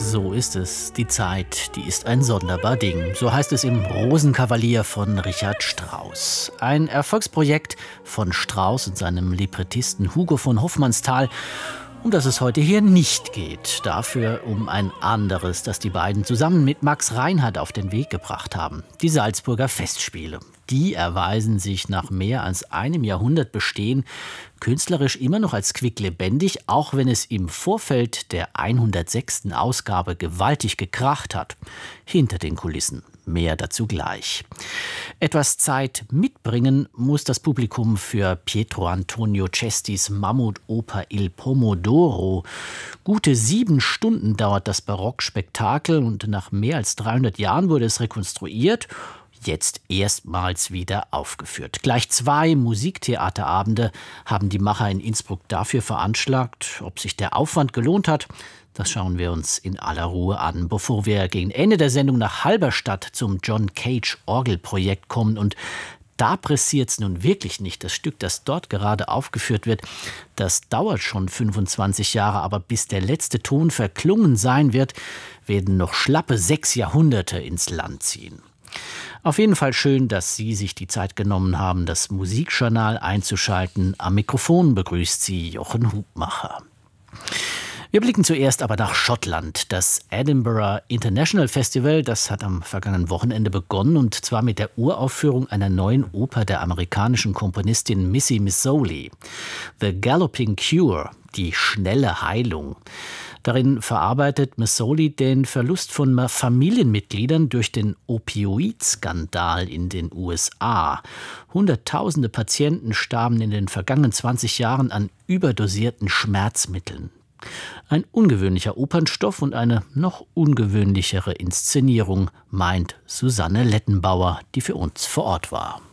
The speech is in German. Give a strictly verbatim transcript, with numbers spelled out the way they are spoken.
So ist es. Die Zeit, die ist ein sonderbar Ding. So heißt es im Rosenkavalier von Richard Strauss. Ein Erfolgsprojekt von Strauss und seinem Librettisten Hugo von Hofmannsthal, um das es heute hier nicht geht. Dafür um ein anderes, das die beiden zusammen mit Max Reinhardt auf den Weg gebracht haben. Die Salzburger Festspiele. Die erweisen sich nach mehr als einem Jahrhundert Bestehen künstlerisch immer noch als quicklebendig, auch wenn es im Vorfeld der hundertsechsten Ausgabe gewaltig gekracht hat. Hinter den Kulissen. Mehr dazu gleich. Etwas Zeit mitbringen muss das Publikum für Pietro Antonio Cestis Mammutoper Il Pomodoro. Gute sieben Stunden dauert das Barockspektakel und nach mehr als dreihundert Jahren wurde es rekonstruiert, jetzt erstmals wieder aufgeführt. Gleich zwei Musiktheaterabende haben die Macher in Innsbruck dafür veranschlagt. Ob sich der Aufwand gelohnt hat, das schauen wir uns in aller Ruhe an, bevor wir gegen Ende der Sendung nach Halberstadt zum John Cage Orgelprojekt kommen. Und da pressiert's nun wirklich nicht. Das Stück, das dort gerade aufgeführt wird, das dauert schon fünfundzwanzig Jahre, aber bis der letzte Ton verklungen sein wird, werden noch schlappe sechs Jahrhunderte ins Land ziehen. Auf jeden Fall schön, dass Sie sich die Zeit genommen haben, das Musikjournal einzuschalten. Am Mikrofon begrüßt Sie Jochen Hubmacher. Wir blicken zuerst aber nach Schottland. Das Edinburgh International Festival, das hat am vergangenen Wochenende begonnen, und zwar mit der Uraufführung einer neuen Oper der amerikanischen Komponistin Missy Missoli. The Galloping Cure, die schnelle Heilung. Darin verarbeitet Missoli den Verlust von Familienmitgliedern durch den Opioidskandal in den U S A. Hunderttausende Patienten starben in den vergangenen zwanzig Jahren an überdosierten Schmerzmitteln. Ein ungewöhnlicher Opernstoff und eine noch ungewöhnlichere Inszenierung, meint Susanne Lettenbauer, die für uns vor Ort war.